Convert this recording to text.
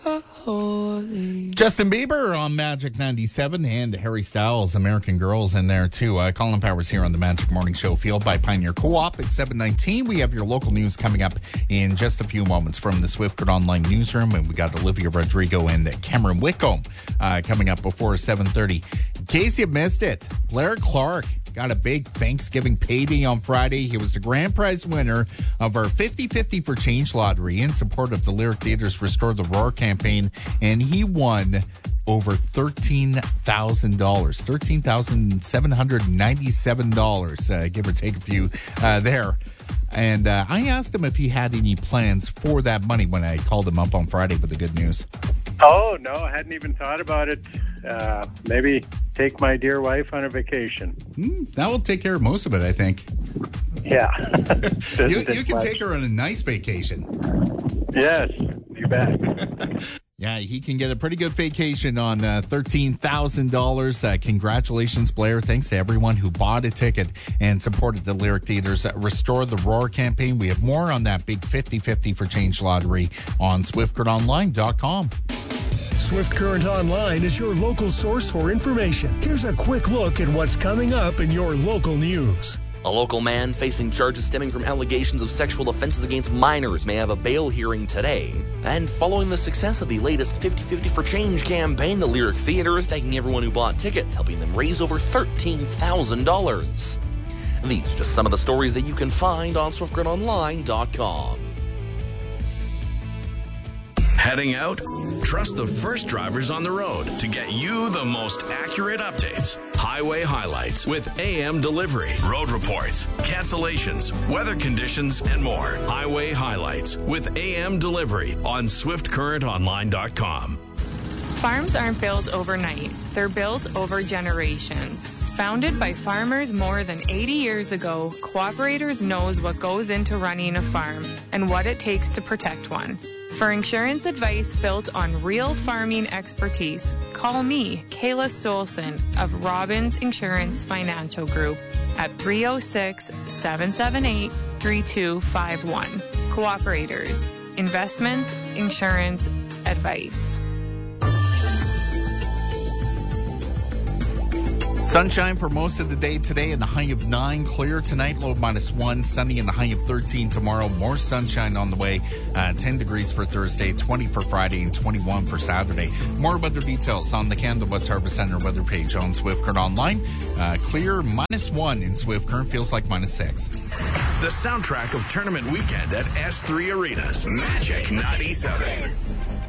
Justin Bieber on Magic 97 and Harry Styles, American Girls in there too. Colin Powers here on the Magic Morning Show, fueled by Pioneer Co-op at 7:19. We have your local news coming up in just a few moments from the Swift Online newsroom, and we got Olivia Rodrigo and Cameron Whitcomb coming up before 7:30. In case you missed it, Blair Clark got a big Thanksgiving payday on Friday. He was the grand prize winner of our 50-50 for Change lottery in support of the Lyric Theatre's Restore the Roar campaign, and he won over $13,000, $13,797, give or take a few there. And I asked him if he had any plans for that money when I called him up on Friday with the good news. Oh, no, I hadn't even thought about it. Maybe take my dear wife on a vacation. That will take care of most of it, I think. Yeah. you can take her on a nice vacation. Yes, you bet. Yeah, he can get a pretty good vacation on $13,000. Congratulations, Blair. Thanks to everyone who bought a ticket and supported the Lyric Theatre's Restore the Roar campaign. We have more on that big 50-50 for Change lottery on SwiftCurrentOnline.com. Swift Current Online is your local source for information. Here's a quick look at what's coming up in your local news. A local man facing charges stemming from allegations of sexual offenses against minors may have a bail hearing today. And following the success of the latest 50-50 for Change campaign, the Lyric Theatre is thanking everyone who bought tickets, helping them raise over $13,000. These are just some of the stories that you can find on SwiftGridOnline.com. Heading out? Trust the first drivers on the road to get you the most accurate updates. Highway highlights with AM delivery, road reports, cancellations, weather conditions, and more. Highway highlights with AM delivery on SwiftCurrentOnline.com. Farms aren't built overnight. They're built over generations. Founded by farmers more than 80 years ago, Cooperators knows what goes into running a farm and what it takes to protect one. For insurance advice built on real farming expertise, call me, Kayla Stolson of Robbins Insurance Financial Group at 306-778-3251. Cooperators, investment insurance advice. Sunshine for most of the day today, and the high of 9. Clear tonight, low -1. Sunny and the high of 13 tomorrow. More sunshine on the way. 10 degrees for Thursday, 20 for Friday, and 21 for Saturday. More weather details on the Canada West Harvest Center weather page on Swift Current Online. Clear -1 in Swift Current. Feels like -6. The soundtrack of tournament weekend at S3 Arenas. Magic 97.